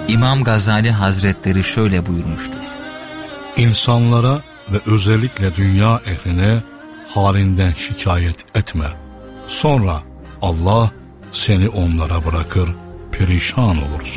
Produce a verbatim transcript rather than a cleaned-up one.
İmam Gazali Hazretleri şöyle buyurmuştur: İnsanlara ve özellikle dünya ehline halinden şikayet etme. Sonra Allah seni onlara bırakır, perişan olursun.